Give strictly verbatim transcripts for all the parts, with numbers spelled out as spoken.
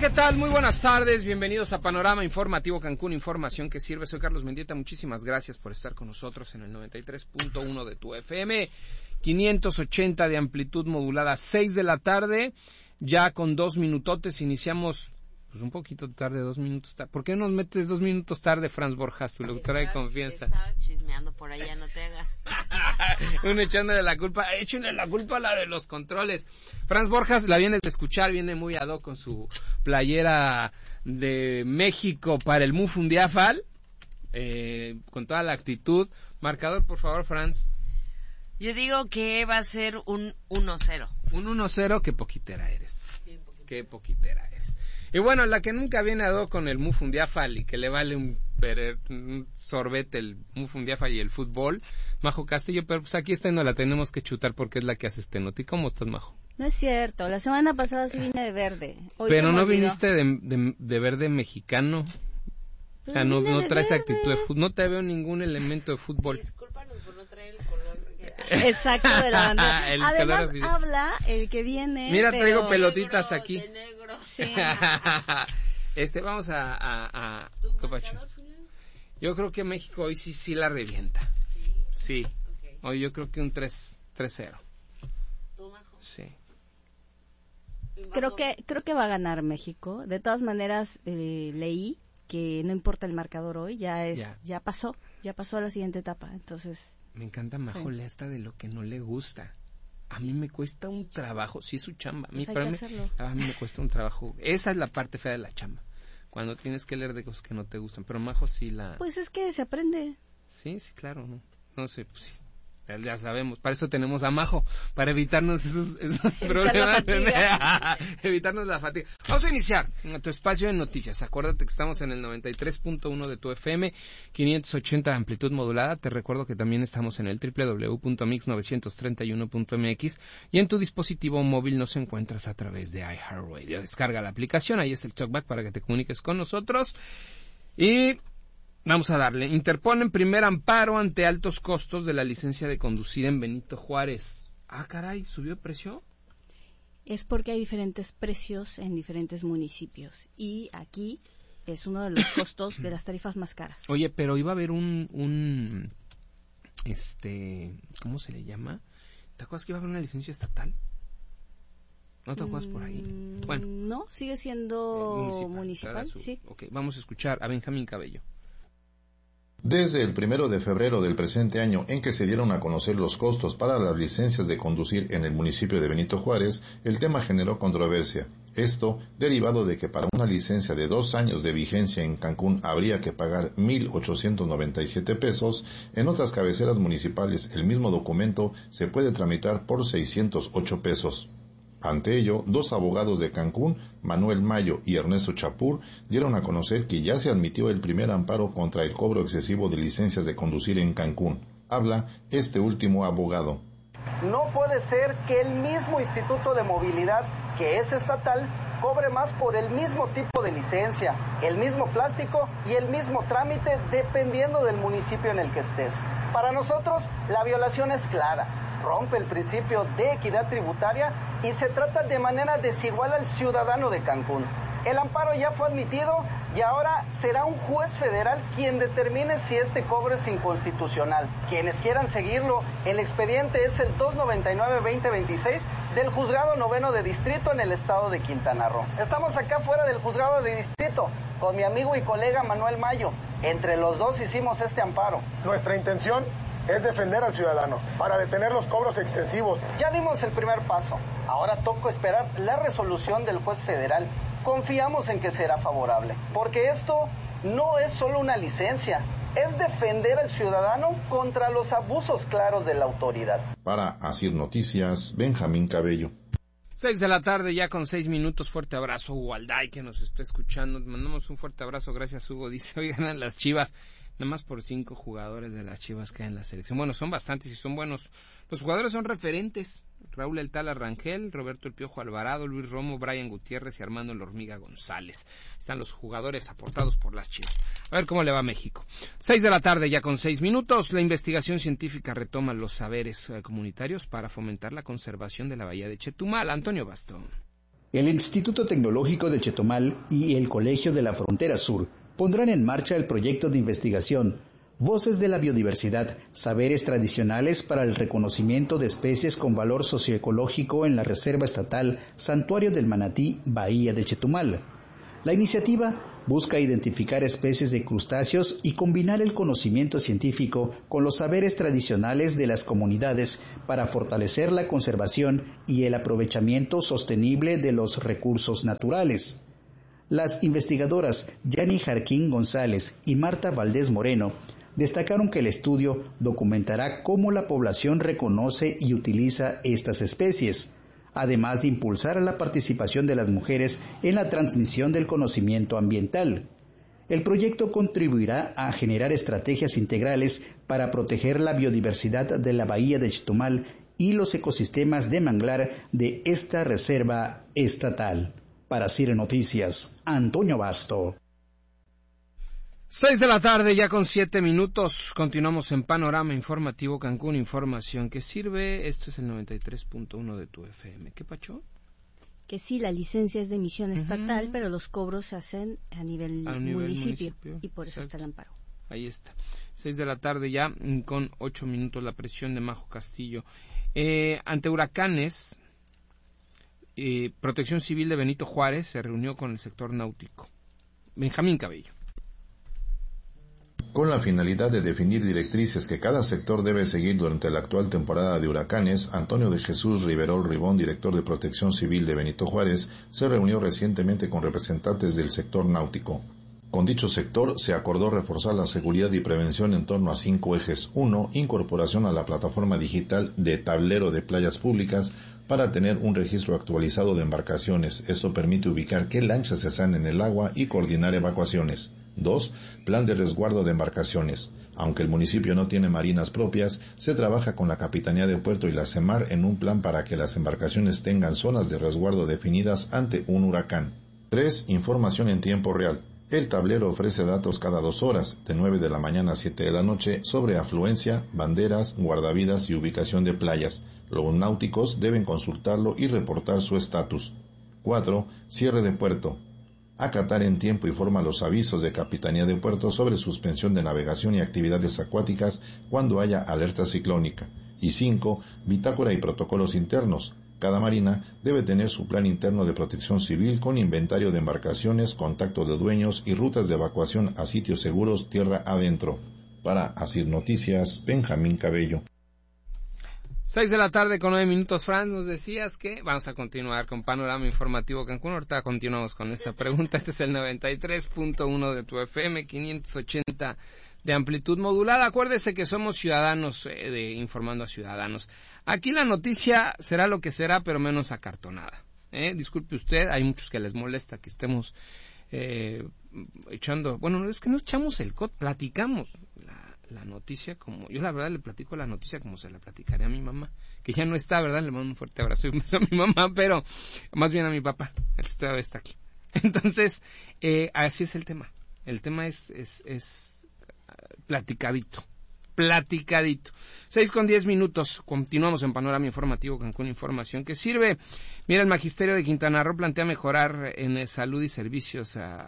¿qué tal? Muy buenas tardes, bienvenidos a Panorama Informativo Cancún, información que sirve. Soy Carlos Mendieta, muchísimas gracias por estar con nosotros en el noventa y tres punto uno de tu F M, quinientos ochenta de amplitud modulada, seis de la tarde, ya con dos minutotes, iniciamos pues un poquito tarde, dos minutos tarde. ¿Por qué nos metes dos minutos tarde, Franz Borjas, tu locutora de confianza? Estabas chismeando por allá, no te hagas. Uno echándole la culpa, échenle la culpa a la de los controles. Franz Borjas, la vienes de escuchar, viene muy ad hoc con su playera de México para el Mufundiafal, eh, con toda la actitud. Marcador, por favor, Franz. Yo digo que va a ser un uno cero. Un uno cero, qué poquitera eres. Qué poquitera eres. Y bueno, la que nunca viene a do con el Mufundiafal y que le vale un, per, un sorbete el Mufundiafal y el fútbol, Majo Castillo, pero pues aquí está y no la tenemos que chutar porque es la que hace este noti. ¿Cómo estás, Majo? No es cierto, la semana pasada sí vine de verde. Hoy pero no viniste de, de, de verde mexicano. O sea, no, no traes verde. Actitud de fútbol, no te veo ningún elemento de fútbol. Discúlpanos por no traer el color. Exacto, de la bandera. Además habla el que viene. Mira, pero... traigo pelotitas negro, aquí. De negro. Sí. este, vamos a... a, a... ¿Qué pacho? Yo creo que México hoy sí, sí la revienta. Sí. Sí. Okay. Hoy yo creo que un tres cero. ¿Tú, Majo? Sí. Creo que, creo que va a ganar México. De todas maneras, eh, leí que no importa el marcador hoy, ya es, ya, ya pasó, ya pasó a la siguiente etapa, entonces... Me encanta Majo sí. Esta de lo que no le gusta. A mí me cuesta un trabajo, sí es su chamba, a mí, pues para mí, a mí me cuesta un trabajo. Esa es la parte fea de la chamba, cuando tienes que leer de cosas que no te gustan, pero Majo sí la... Pues es que se aprende. Sí, sí, claro, no, no sé, pues sí. Ya sabemos, para eso tenemos a Majo, para evitarnos esos, esos problemas, la evitarnos la fatiga. Vamos a iniciar tu espacio de noticias. Acuérdate que estamos en el noventa y tres punto uno de tu F M, quinientos ochenta de amplitud modulada. Te recuerdo que también estamos en el doble u doble u doble u punto mix novecientos treinta y uno punto m x y en tu dispositivo móvil nos encuentras a través de iHeartRadio. Descarga la aplicación, ahí está el talkback para que te comuniques con nosotros y... Vamos a darle. Interponen primer amparo ante altos costos de la licencia de conducir en Benito Juárez. Ah, caray, ¿subió el precio? Es porque hay diferentes precios en diferentes municipios. Y aquí es uno de los costos de las tarifas más caras. Oye, pero iba a haber un... un este... ¿Cómo se le llama? ¿Te acuerdas que iba a haber una licencia estatal? ¿No te acuerdas por ahí? Bueno. No, sigue siendo eh, municipal, municipal sí. Ok, vamos a escuchar a Benjamín Cabello. Desde el primero de febrero del presente año, en que se dieron a conocer los costos para las licencias de conducir en el municipio de Benito Juárez, el tema generó controversia. Esto derivado de que para una licencia de dos años de vigencia en Cancún habría que pagar mil ochocientos noventa y siete pesos, en otras cabeceras municipales el mismo documento se puede tramitar por seiscientos ocho pesos. Ante ello, dos abogados de Cancún, Manuel Mayo y Ernesto Chapur, dieron a conocer que ya se admitió el primer amparo contra el cobro excesivo de licencias de conducir en Cancún. Habla este último abogado. No puede ser que el mismo Instituto de Movilidad, que es estatal, cobre más por el mismo tipo de licencia, el mismo plástico y el mismo trámite dependiendo del municipio en el que estés. Para nosotros, la violación es clara, rompe el principio de equidad tributaria y se trata de manera desigual al ciudadano de Cancún. El amparo ya fue admitido y ahora será un juez federal quien determine si este cobro es inconstitucional. Quienes quieran seguirlo, el expediente es el doscientos noventa y nueve veinte veintiséis del Juzgado Noveno de Distrito en el estado de Quintana Roo. Estamos acá fuera del Juzgado de Distrito con mi amigo y colega Manuel Mayo. Entre los dos hicimos este amparo. Nuestra intención es defender al ciudadano para detener los cobros excesivos. Ya dimos el primer paso. Ahora toca esperar la resolución del juez federal. Confiamos en que será favorable, porque esto no es solo una licencia, es defender al ciudadano contra los abusos claros de la autoridad. Para Asir Noticias, Benjamín Cabello. Seis de la tarde, ya con seis minutos. Fuerte abrazo, Hugo Alday, que nos está escuchando. Mandamos un fuerte abrazo, gracias, Hugo. Dice, hoy ganan las Chivas. Nada más por cinco jugadores de las Chivas que hay en la selección. Bueno, son bastantes y son buenos. Los jugadores son referentes. Raúl El Tala Rangel, Roberto El Piojo Alvarado, Luis Romo, Brian Gutiérrez y Armando El Hormiga González. Están los jugadores aportados por las Chivas. A ver cómo le va a México. Seis de la tarde, ya con seis minutos. La investigación científica retoma los saberes eh, comunitarios para fomentar la conservación de la bahía de Chetumal. Antonio Bastón. El Instituto Tecnológico de Chetumal y el Colegio de la Frontera Sur pondrán en marcha el proyecto de investigación Voces de la Biodiversidad, Saberes Tradicionales para el Reconocimiento de Especies con Valor Socioecológico en la Reserva Estatal Santuario del Manatí, Bahía de Chetumal. La iniciativa busca identificar especies de crustáceos y combinar el conocimiento científico con los saberes tradicionales de las comunidades para fortalecer la conservación y el aprovechamiento sostenible de los recursos naturales. Las investigadoras Yani Jarquín González y Marta Valdés Moreno destacaron que el estudio documentará cómo la población reconoce y utiliza estas especies, además de impulsar la participación de las mujeres en la transmisión del conocimiento ambiental. El proyecto contribuirá a generar estrategias integrales para proteger la biodiversidad de la bahía de Chetumal y los ecosistemas de manglar de esta reserva estatal. Para CIRE Noticias, Antonio Basto. Seis de la tarde, ya con siete minutos. Continuamos en Panorama Informativo Cancún, información que sirve. Esto es el noventa y tres punto uno de tu F M. ¿Qué pacho? Que sí, la licencia es de emisión uh-huh. estatal, pero los cobros se hacen a nivel, a nivel municipio, municipio, y por eso Exacto. está el amparo. Ahí está. Seis de la tarde ya, con ocho minutos, la presión de Majo Castillo. Eh, ante huracanes, eh, Protección Civil de Benito Juárez se reunió con el sector náutico. Benjamín Cabello. Con la finalidad de definir directrices que cada sector debe seguir durante la actual temporada de huracanes, Antonio de Jesús Riverol Ribón, director de Protección Civil de Benito Juárez, se reunió recientemente con representantes del sector náutico. Con dicho sector se acordó reforzar la seguridad y prevención en torno a cinco ejes. Uno, incorporación a la plataforma digital de tablero de playas públicas para tener un registro actualizado de embarcaciones. Esto permite ubicar qué lanchas están en el agua y coordinar evacuaciones. Dos, plan de resguardo de embarcaciones. Aunque el municipio no tiene marinas propias, se trabaja con la Capitanía de Puerto y la CEMAR en un plan para que las embarcaciones tengan zonas de resguardo definidas ante un huracán. Tres, información en tiempo real. El tablero ofrece datos cada dos horas, de nueve de la mañana a siete de la noche, sobre afluencia, banderas, guardavidas y ubicación de playas. Los náuticos deben consultarlo y reportar su estatus. Cuatro, cierre de puerto. Acatar en tiempo y forma los avisos de Capitanía de Puerto sobre suspensión de navegación y actividades acuáticas cuando haya alerta ciclónica. Y cinco, bitácora y protocolos internos. Cada marina debe tener su plan interno de protección civil con inventario de embarcaciones, contacto de dueños y rutas de evacuación a sitios seguros tierra adentro. Para Asir Noticias, Benjamín Cabello. Seis de la tarde con nueve minutos. Fran, nos decías que vamos a continuar con Panorama Informativo Cancún. Ahorita continuamos con esta pregunta. Este es el noventa y tres punto uno de tu F M, quinientos ochenta de amplitud modulada. Acuérdese que somos ciudadanos, eh, de informando a ciudadanos. Aquí la noticia será lo que será, pero menos acartonada. ¿eh? Disculpe usted, hay muchos que les molesta que estemos eh, echando... Bueno, es que no echamos el cot, platicamos la, la noticia como... Yo la verdad le platico la noticia como se la platicaré a mi mamá, que ya no está, ¿verdad? Le mando un fuerte abrazo y un beso a mi mamá, pero más bien a mi papá, él todavía está aquí. Entonces, eh, así es el tema. El tema es... es, es platicadito, platicadito. Seis con diez minutos, continuamos en Panorama Informativo Cancún, información que sirve. Mira, el Magisterio de Quintana Roo plantea mejorar en salud y servicios, a,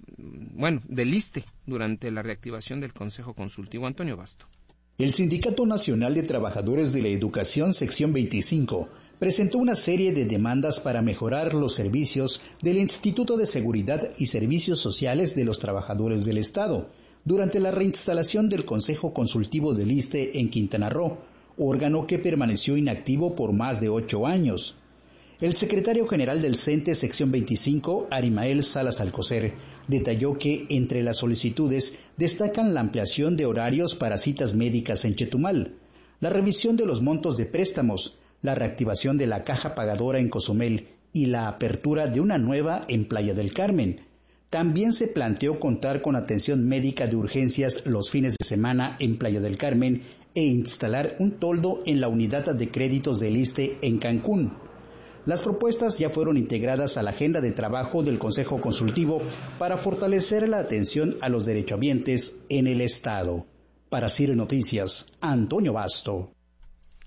bueno, del ISSSTE durante la reactivación del Consejo Consultivo. Antonio Basto. El Sindicato Nacional de Trabajadores de la Educación, sección veinticinco, presentó una serie de demandas para mejorar los servicios del Instituto de Seguridad y Servicios Sociales de los Trabajadores del Estado, durante la reinstalación del Consejo Consultivo del ISSSTE en Quintana Roo, órgano que permaneció inactivo por más de ocho años. El secretario general del CENTE sección veinticinco, Arimael Salas Alcocer, detalló que entre las solicitudes destacan la ampliación de horarios para citas médicas en Chetumal, la revisión de los montos de préstamos, la reactivación de la caja pagadora en Cozumel y la apertura de una nueva en Playa del Carmen. También se planteó contar con atención médica de urgencias los fines de semana en Playa del Carmen e instalar un toldo en la unidad de créditos del ISSSTE en Cancún. Las propuestas ya fueron integradas a la agenda de trabajo del Consejo Consultivo para fortalecer la atención a los derechohabientes en el Estado. Para CIRE Noticias, Antonio Basto.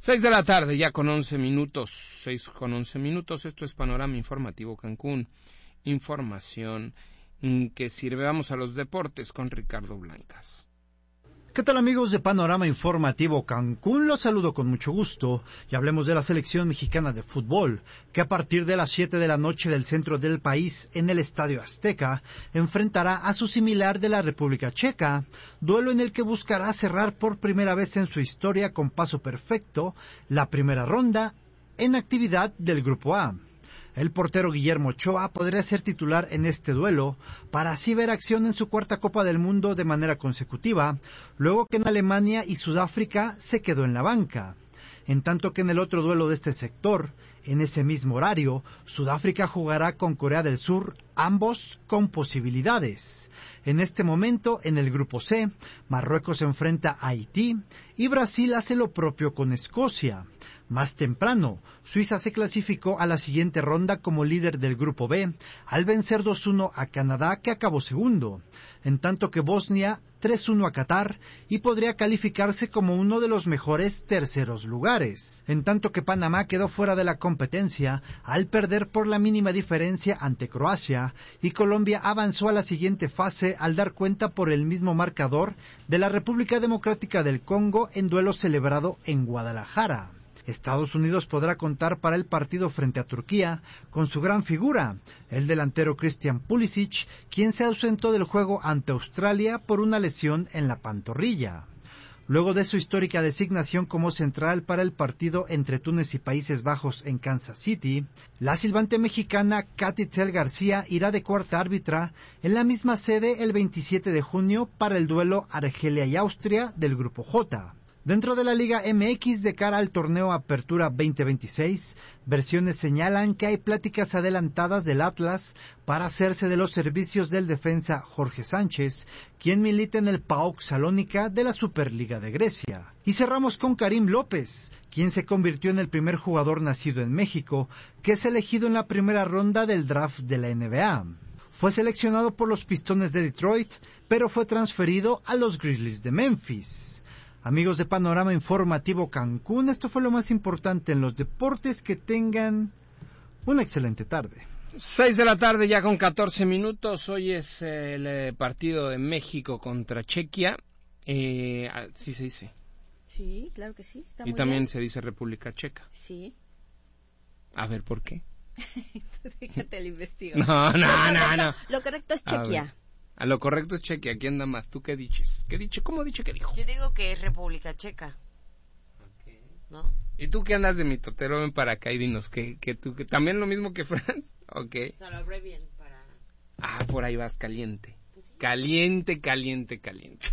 Seis de la tarde, ya con once minutos, seis con once minutos, esto es Panorama Informativo Cancún, información que sirve, vamos a los deportes con Ricardo Blancas. ¿Qué tal amigos de Panorama Informativo Cancún? Los saludo con mucho gusto y hablemos de la selección mexicana de fútbol, que a partir de las siete de la noche del centro del país, en el Estadio Azteca, enfrentará a su similar de la República Checa, duelo en el que buscará cerrar por primera vez en su historia con paso perfecto la primera ronda en actividad del Grupo A. El portero Guillermo Ochoa podría ser titular en este duelo para así ver acción en su cuarta Copa del Mundo de manera consecutiva, luego que en Alemania y Sudáfrica se quedó en la banca. En tanto que en el otro duelo de este sector, en ese mismo horario, Sudáfrica jugará con Corea del Sur, ambos con posibilidades. En este momento, en el Grupo C, Marruecos enfrenta a Haití y Brasil hace lo propio con Escocia. Más temprano, Suiza se clasificó a la siguiente ronda como líder del Grupo B, al vencer dos uno a Canadá, que acabó segundo, en tanto que Bosnia tres uno a Qatar y podría calificarse como uno de los mejores terceros lugares, en tanto que Panamá quedó fuera de la competencia al perder por la mínima diferencia ante Croacia, y Colombia avanzó a la siguiente fase al dar cuenta por el mismo marcador de la República Democrática del Congo en duelo celebrado en Guadalajara. Estados Unidos podrá contar para el partido frente a Turquía con su gran figura, el delantero Christian Pulisic, quien se ausentó del juego ante Australia por una lesión en la pantorrilla. Luego de su histórica designación como central para el partido entre Túnez y Países Bajos en Kansas City, la silbante mexicana Katy Tel García irá de cuarta árbitra en la misma sede el veintisiete de junio para el duelo Argelia y Austria del Grupo J. Dentro de la Liga M X de cara al torneo Apertura veinte veintiséis, versiones señalan que hay pláticas adelantadas del Atlas para hacerse de los servicios del defensa Jorge Sánchez, quien milita en el PAOK Salónica de la Superliga de Grecia. Y cerramos con Karim López, quien se convirtió en el primer jugador nacido en México que es elegido en la primera ronda del draft de la N B A. Fue seleccionado por los Pistones de Detroit, pero fue transferido a los Grizzlies de Memphis. Amigos de Panorama Informativo Cancún, esto fue lo más importante en los deportes. Que tengan una excelente tarde. Seis de la tarde ya con catorce minutos. Hoy es el eh, partido de México contra Chequia. Eh, ¿Sí se dice? Sí, claro que sí. Está y muy también bien. Se dice República Checa. Sí. A ver, ¿por qué? Déjate lo investigo. No, no, no, no. Lo correcto es Chequia. A lo correcto es Chequia. ¿Quién anda más? ¿Tú qué dices? ¿Qué dicho? ¿Cómo dicho? ¿Qué dijo? Yo digo que es República Checa. Okay. ¿No? ¿Y tú qué andas de mitotero? Ven para acá y dinos que, que tú que también lo mismo que Franz. Ok. O sea, lo abrevian para... Ah, por ahí vas caliente. Pues sí. Caliente, caliente, caliente.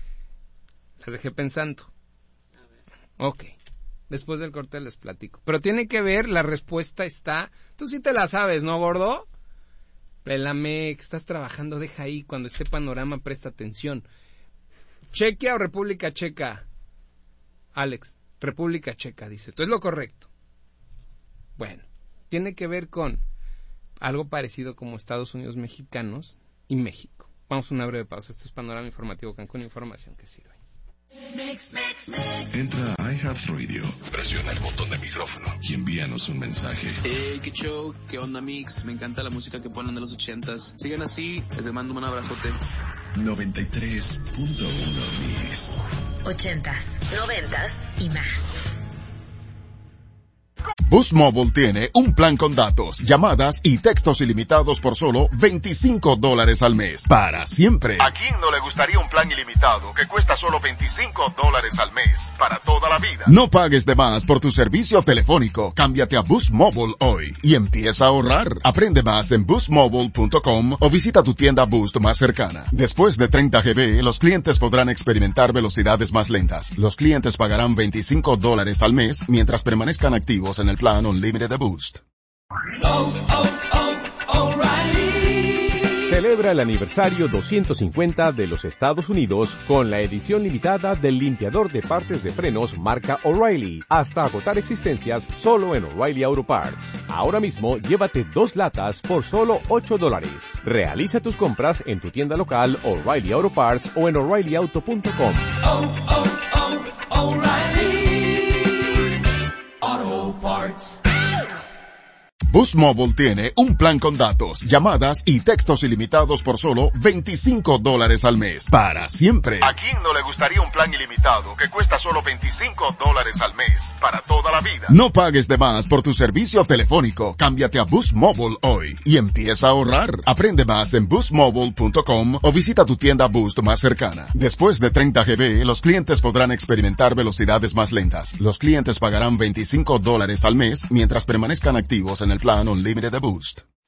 Las dejé pensando. A ver. Ok. Después del corte les platico. Pero tiene que ver, la respuesta está... Tú sí te la sabes, ¿no, gordo? Pélame, que estás trabajando, deja ahí. Cuando esté Panorama, presta atención. ¿Chequia o República Checa? Alex, República Checa, dice. Esto es lo correcto. Bueno, tiene que ver con algo parecido como Estados Unidos mexicanos y México. Vamos a una breve pausa. Esto es Panorama Informativo Cancún, información que sirve. Mix, mix, mix. Entra a iHeartRadio, presiona el botón de micrófono y envíanos un mensaje. Hey, qué show, qué onda Mix, me encanta la música que ponen de los ochentas. Sigan así, les mando un abrazote. noventa y tres punto uno Mix. Ochentas, noventas y más. Boost Mobile tiene un plan con datos, llamadas y textos ilimitados por solo veinticinco dólares al mes. Para siempre. ¿A quién no le gustaría un plan ilimitado que cuesta solo veinticinco dólares al mes? Para toda la vida. No pagues de más por tu servicio telefónico. Cámbiate a Boost Mobile hoy y empieza a ahorrar. Aprende más en boost mobile punto com o visita tu tienda Boost más cercana. Después de treinta gigabytes, los clientes podrán experimentar velocidades más lentas. Los clientes pagarán veinticinco dólares al mes mientras permanezcan activos en el plan Unlimited de Boost. Oh, oh, oh, O'Reilly. Celebra el aniversario doscientos cincuenta de los Estados Unidos con la edición limitada del limpiador de partes de frenos marca O'Reilly, hasta agotar existencias solo en O'Reilly Auto Parts. Ahora mismo llévate dos latas por solo ocho dólares. Realiza tus compras en tu tienda local O'Reilly Auto Parts o en O'Reilly Auto punto com. Oh, oh, oh, O'Reilly Sports. Boost Mobile tiene un plan con datos, llamadas y textos ilimitados por solo veinticinco dólares al mes. Para siempre. ¿A quién no le gustaría un plan ilimitado que cuesta solo veinticinco dólares al mes? Para toda la vida. No pagues de más por tu servicio telefónico. Cámbiate a Boost Mobile hoy y empieza a ahorrar. Aprende más en boost mobile punto com o visita tu tienda Boost más cercana. Después de treinta gigabytes, los clientes podrán experimentar velocidades más lentas. Los clientes pagarán veinticinco dólares al mes mientras permanezcan activos en el plan Unlimited de Boost.